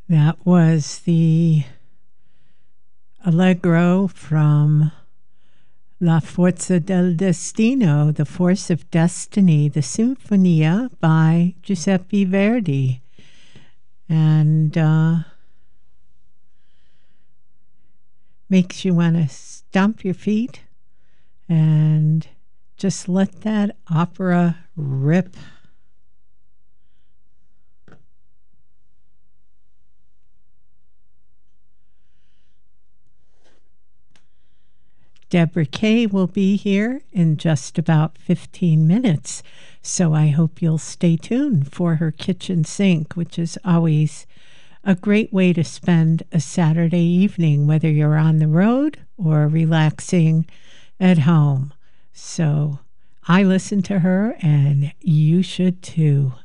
That was the Allegro from La Forza del Destino, The Force of Destiny, the Sinfonia by Giuseppe Verdi. And makes you want to stomp your feet and just let that opera rip. Deborah Kay will be here in just about 15 minutes, so I hope you'll stay tuned for her kitchen sink, which is always a great way to spend a Saturday evening, whether you're on the road or relaxing at home. So I listen to her, and you should too.